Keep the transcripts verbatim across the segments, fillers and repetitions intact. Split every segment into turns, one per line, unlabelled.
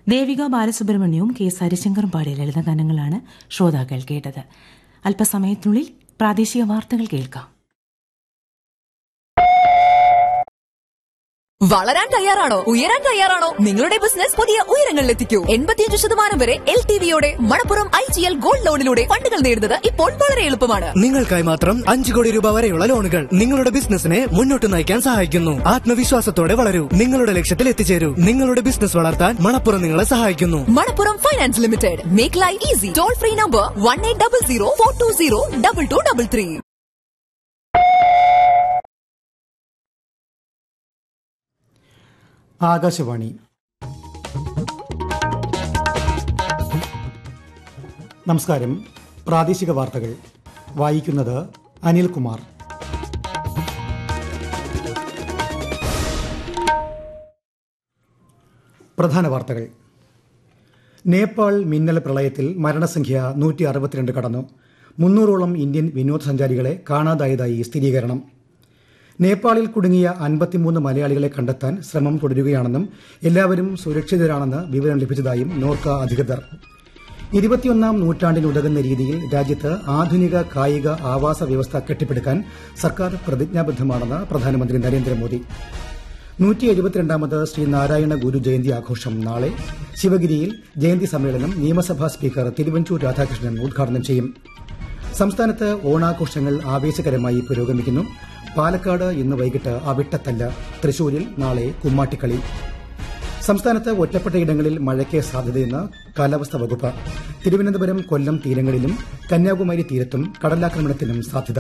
Devika ബാലസുബ്രഹ്മണ്യവും K S ഹരിശങ്കറും പാടിയ ലളിതഗാനങ്ങളാണ് ശ്രോതാക്കൾ കേട്ടത്. അല്പസമയത്തിനുള്ളിൽ പ്രാദേശിക വാർത്തകൾ കേൾക്കാം.
വളരാൻ തയ്യാറാണോ? ഉയരാൻ തയ്യാറാണോ? നിങ്ങളുടെ ബിസിനസ് പുതിയ ഉയരങ്ങളിലെത്തിക്കൂ. എൺപത്തിയഞ്ച് ശതമാനം വരെ L T വിയോടെ Manappuram I G L gold ലോണിലൂടെ ഫണ്ടുകൾ നേടുന്നത് ഇപ്പോൾ വളരെ എളുപ്പമാണ്.
നിങ്ങൾക്കായി മാത്രം അഞ്ച് കോടി രൂപ വരെയുള്ള ലോണുകൾ നിങ്ങളുടെ ബിസിനസിനെ മുന്നോട്ട് നയിക്കാൻ സഹായിക്കുന്നു. ആത്മവിശ്വാസത്തോടെ വളരൂ, നിങ്ങളുടെ ലക്ഷ്യത്തിൽ എത്തിച്ചേരൂ. നിങ്ങളുടെ ബിസിനസ് വളർത്താൻ മണപ്പുറം നിങ്ങളെ സഹായിക്കുന്നു.
Manappuram finance limited. Make life easy. Toll free number one eight double zero four to zero double two double three.
Akashvani. നമസ്കാരം. പ്രാദേശിക വാർത്തകൾ വായിക്കുന്നത് അനിൽകുമാർ. പ്രധാന വാർത്തകൾ. നേപ്പാൾ മിന്നൽ പ്രളയത്തിൽ മരണസംഖ്യ നൂറ്റി അറുപത്തിരണ്ട് കടന്നു. മുന്നൂറോളം ഇന്ത്യൻ വിനോദസഞ്ചാരികളെ കാണാതായതായി സ്ഥിരീകരണം. നേപ്പാളിൽ കുടുങ്ങിയ അൻപത്തിമൂന്ന് മലയാളികളെ കണ്ടെത്താൻ ശ്രമം തുടരുകയാണെന്നും എല്ലാവരും സുരക്ഷിതരാണെന്ന് വിവരം ലഭിച്ചതായും നോർക്ക അധികൃതർ. ഇരുപത്തിയൊന്നാം നൂറ്റാണ്ടിനുതകുന്ന രീതിയിൽ രാജ്യത്ത് ആധുനിക കായിക ആവാസ വ്യവസ്ഥ കെട്ടിപ്പടുക്കാൻ സർക്കാർ പ്രതിജ്ഞാബദ്ധമാണെന്ന് പ്രധാനമന്ത്രി നരേന്ദ്രമോദി. നൂറ്റി എഴുപത്തിരണ്ടാമത് ശ്രീനാരായണ ഗുരു ജയന്തി ആഘോഷം നാളെ. ശിവഗിരിയിൽ ജയന്തി സമ്മേളനം നിയമസഭാ സ്പീക്കർ തിരുവഞ്ചൂർ രാധാകൃഷ്ണൻ ഉദ്ഘാടനം ചെയ്യും. സംസ്ഥാനത്ത് ഓണാഘോഷങ്ങൾ ആവേശകരമായി പുരോഗമിക്കുന്നു. പാലക്കാട് ഇന്ന് വൈകിട്ട് അവിട്ടത്തല്ല്. തൃശൂരിൽ നാളെ കുമ്മാട്ടിക്കളി. സംസ്ഥാനത്ത് ഒറ്റപ്പെട്ടയിടങ്ങളിൽ മഴയ്ക്ക് സാധ്യതയെന്ന് കാലാവസ്ഥാ വകുപ്പ്. തിരുവനന്തപുരം, കൊല്ലം തീരങ്ങളിലും കന്യാകുമാരി തീരത്തും കടലാക്രമണത്തിനും സാധ്യത.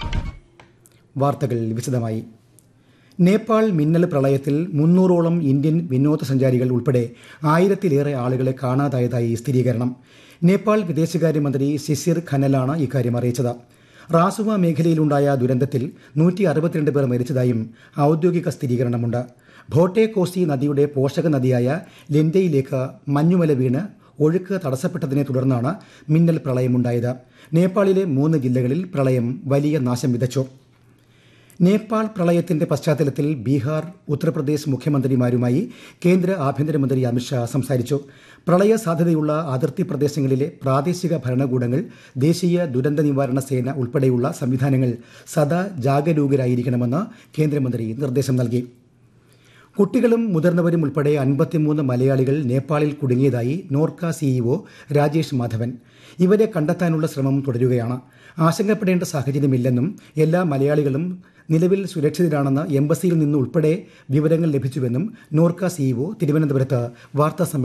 വാർത്തകൾ വിശദമായി. നേപ്പാൾ മിന്നൽ പ്രളയത്തിൽ മുന്നൂറോളം ഇന്ത്യൻ വിനോദസഞ്ചാരികൾ ഉൾപ്പെടെ ആയിരത്തിലേറെ ആളുകളെ കാണാതായതായി സ്ഥിരീകരണം. നേപ്പാൾ വിദേശകാര്യമന്ത്രി ശിശിർ ഖനലാണ് ഇക്കാര്യം അറിയിച്ചത്. റാസുവ മേഖലയിലുണ്ടായ ദുരന്തത്തിൽ നൂറ്റി അറുപത്തിരണ്ട് പേർ മരിച്ചതായും ഔദ്യോഗിക സ്ഥിരീകരണമുണ്ട്. ഭോട്ടെ കോസി നദിയുടെ പോഷക നദിയായ ലെൻഡയിലേക്ക് മഞ്ഞുമല വീണ് ഒഴുക്ക് തടസ്സപ്പെട്ടതിനെ തുടർന്നാണ് മിന്നൽ പ്രളയമുണ്ടായത്. നേപ്പാളിലെ മൂന്ന് ജില്ലകളിൽ പ്രളയം വലിയ നാശം വിതച്ചു. നേപ്പാൾ പ്രളയത്തിന്റെ പശ്ചാത്തലത്തിൽ ബീഹാർ, ഉത്തർപ്രദേശ് മുഖ്യമന്ത്രിമാരുമായി കേന്ദ്ര ആഭ്യന്തരമന്ത്രി അമിത്ഷാ സംസാരിച്ചു. പ്രളയ സാധ്യതയുള്ള അതിർത്തി പ്രദേശങ്ങളിലെ പ്രാദേശിക ഭരണകൂടങ്ങൾ ദേശീയ ദുരന്ത നിവാരണ സേന ഉൾപ്പെടെയുള്ള സംവിധാനങ്ങൾ സദാ ജാഗരൂകരായിരിക്കണമെന്ന് കേന്ദ്രമന്ത്രി നിർദ്ദേശം നൽകി. കുട്ടികളും മുതിർന്നവരും ഉൾപ്പെടെ അൻപത്തിമൂന്ന് മലയാളികൾ നേപ്പാളിൽ കുടുങ്ങിയതായി നോർക്ക സിഇഒ രാജേഷ് മാധവൻ. ഇവരെ കണ്ടെത്താനുള്ള ശ്രമം തുടരുകയാണ്. ആശങ്കപ്പെടേണ്ട സാഹചര്യമില്ലെന്നും എല്ലാ മലയാളികളും നിലവിൽ സുരക്ഷിതരാണെന്ന് എംബസിയിൽ നിന്നുൾപ്പെടെ വിവരങ്ങൾ ലഭിച്ചുവെന്നും നോർക്ക സിഇഒ തിരുവനന്തപുരത്ത് വാർത്താ